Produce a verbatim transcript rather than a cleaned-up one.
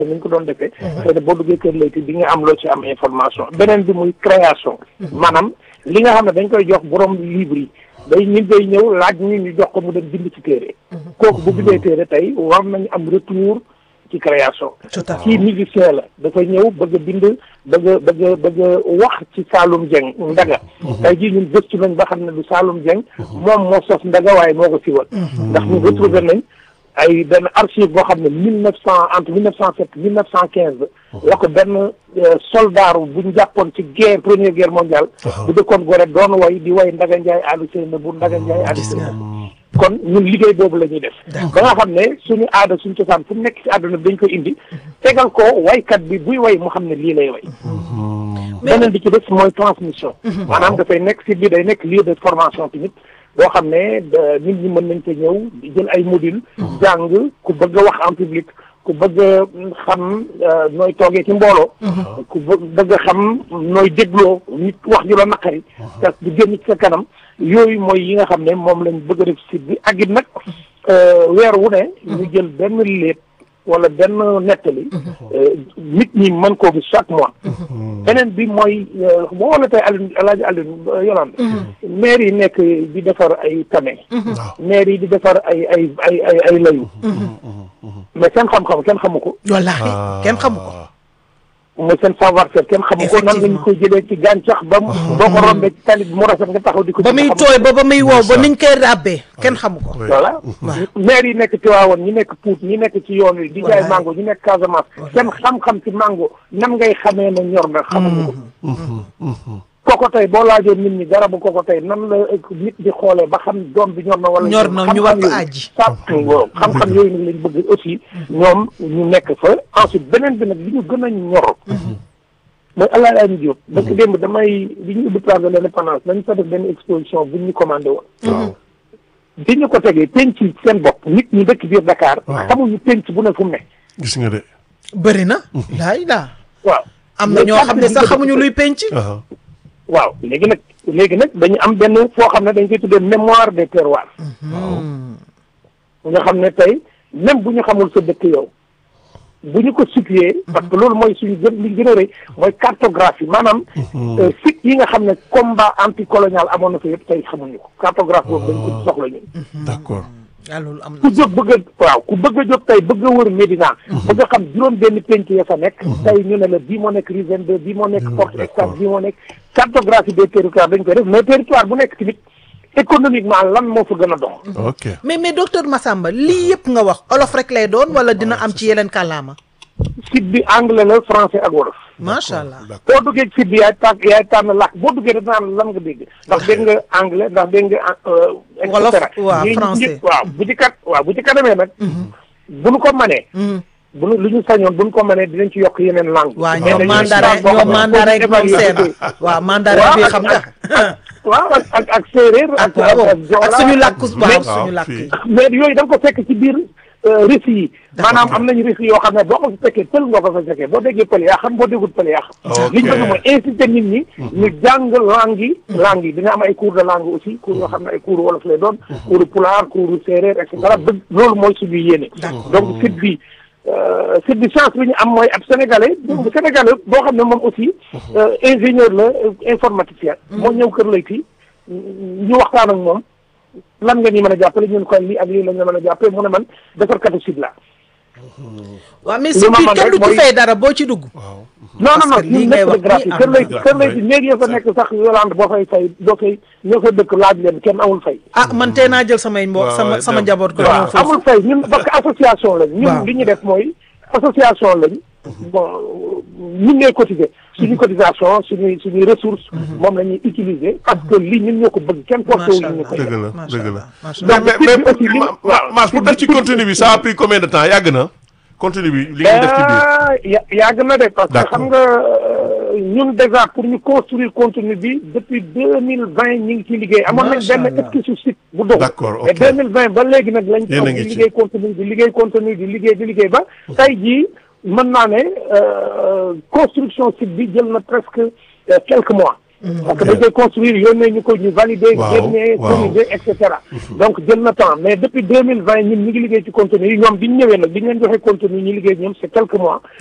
ni ñu ko doon defee xëy na boo duggee Kër Leyti di nga am loo ci am information beneen bi muy création maanaam li nga xam ne dañ koy jox borom livre yi day nit day ñëw laaj ñu ñu jox ko mu dem bind ci téere kooku bu bindee téere tey war nañu am retour ci création kii musicien la dafa ñëw bëgg a bind bëgg a bëgg a bëgg a wax ci Saloum Dieng Ndaga tey jii ñun gëstu nañ ba xam ne du Saloum Dieng moom moo sos Ndaga waaye moo ko siwal ndax ñu retrouvé nañ ay benn archive boo xam ne mille neuf cent entre mille neuf cent sept mille neuf cent quinze la ko benn soldat bu ñu jàppoon ci guerre première guerre mondiale bu dëkkoon Gorée doon way di way Ndaga Ndiaye Aliou Seyna bu Ndaga Ndiaye Aliou Seyna kon ñun liggéey boobu la ñuy def ba nga xam ne suñu aada suñu cosaan fu nekk ci àdduna bi dañ koy indi tegal ko waykat bi buy way mu xam ne lii lay way beneen bi ci des mooy transmission maanaam dafay nekk si biir day nekk lieu de formation tamit boo xam ne nit ñi mën nañ ko ñëw di jël ay module jàng ku bëgg a wax en public ku bëgg a xam nooy toogee ci mbooloo ku bëgg a xam nooy dégloo nit wax ju la naqari parce que du génn ci sa kanam yooyu mooy yi nga xam ne moom lañ bëgg a def site bi ak it nag weer wu ne ñu jël benn léeb wala benn nettali nit ñi mën koo gis chaque mois beneen bi mooy boo wala tey Alioune El Hadj Alioune Yolande maire yi nekk di defar ay tame maire yi di defar ay ay ay ay ay layu mais seen xam-xam kenn xamu ko wallaahi kenn xamu ko mooy seen savoir faire kenn xamu ko nan lañu koy jëlee ci gàncax ba boo ko rombee ci talit mu rafet nga taxaw di ko ba muy tooy ba ba muy wow ba niñ koy ràbbee kenn xamu ko voilà maire yi nekk Tivaouane ñi nekk Pout ñi nekk ci yoon wi di jaay mango ñi nekk Casamance seen xam-xam ci mango nan ngay xamee ne ñor na xamuñu ko koko tey boo laajoon nit ñi garabu koko tey nan la nit di xoolee ba xam doom bi ñor na wala ñor na ñu war ko aji xam-xam yooyu nag lañ bëgg aussi ñoom ñu nekk fa ensuite beneen bi nag li ñu gën a ñor mooy allah laa ñu jóg parce que démb damay bi ñu ubbi place de l'indépendance dañu fa def benn exposition bu ñu commandé woon bi ñu ko tegee penc yi seen bopp nit ñi dëkk biir Dakar xamuñu penc bu ne fu mu ne gis nga de bëri na laay laa waaw am na ñoo xam ne sax xamuñu luy penc waaw léegi nag léegi nag dañu am benn foo xam ne dañ koy tuddee mémoire des terroirs nga xam ne tey même bu ñu xamul sa dëkk yow bu ñu ko situé parce que loolu mooy suñu gën li gën a rëy mooy cartographie maanaam site yi nga xam ne combat anticolonial amoon na fa yëpp tey xamuñu ko cartographie boobu dañ ko soxla ñun d'accord loolu am na ku jóg bëgg a waaw ku bëgg a jóg tey bëgg a wër Médina bëgg a xam juróom benn penc ya fa nekk tey ñu ne la bii moo nekk rue vingt-deux bii moo nekk Porte Escale bii moo nekk cartographie des territoires dañ koy def mais territoire bu nekk tamit économiquement lan moo fa gën a dox ok mais mais docteur Massamba lii yëpp nga wax olof rek lay doon wala dina am ci yeneen kàllaama site bi anglais la français ak wolof macha allah boo duggee site bi yaay tànn yaay tànn làkk boo duggee da naan lan nga dégg ndax dégg nga anglais ndax dégg nga et wolof cetera waaw français waaw bu ci kat waaw bu ci kanamee nag bu nu ko manee bu nu lu ñu sañoon bu nu ko manee dinañ ci yokk yeneen langue waaw ñoom mandarin ñoom mandarin moom seen waaw mandarin bi xam nga waaw ak ak ak séeréer ak ak suñu làkku waaw suñu làkk yi mais yooyu da nga ko fekk ci biir récits yi maanaam am nañu récits yoo xam ne boo ko fa fekkee pël nga ko fa fekkee boo déggee pël yaa xam boo déggul pël yaa xam li ñu bëgg mooy inciter nit ñi ñu jàng langue yi langue yi dina am ay cours de langue aussi cours yoo xam ne ay cours wolof lay doon cours pulaar cours séeréer et cetera bëgg loolu mooy suñu yéene donc site bi site bi chance bi ñu am mooy ab sénégalais sénégalais boo xam ne moom aussi ingénieur la informaticien moo ñëw Kër Leyti ñu waxtaan ak moom lan nga ñu mën a jàppale ñun koy lii ak lii la ñu mën a jàppale mu ne man defarkatu site la waaw mais site bi kenn du ci fay dara boo ci dugg non non non lii ñun ngay nekk wax gratuit Kër Leyti Kër Leyti néegi ya fa nekk sax Yolande boo fay fay doo koy ñoo fa dëkk laaj leen kenn amul fay ah man tee naa jël samay mbokk sama sama njaboot ko waaw amul fay ñun parce que association lañ ñun li ñu def mooy association lañ bon ñun ñooy cotiser suñu cotisation suñuy suñuy ressources moom la ñuy utiliser parce que lii ñun ñoo ko bëgg kenn porté wu ñu ko dëgg la dëgg la macha mais mais mais Mass pour def ci contenu bi ça a pris combien de temps yàgg na contenu bi li ngeen def ci biir ya yàgg na de parce que xam nga ñun déjà pour ñu construire contenu bi depuis deux mille vingt ñu ngi ciy liggéey amoon nañ benn esquisse site bu dox d'accord mais deux mille vingt ba léegi nag lañ Yéen a toog ngi di ci. liggéey contenu di liggéey contenu di liggéey di liggéey ba tey jii mën naa ne construction site bi jël na presque quelques mois parce que dañ koy construire yónnee ñu ko ñu valider. waaw génnee corriger et cetera. donc jël na temps mais depuis deux mille vingt ñun ñu ngi liggéey ci contenu yi ñoom bi ñu ñëwee nag bi ñu leen joxee contenu ñu liggéey ñoom c'est quelques mois.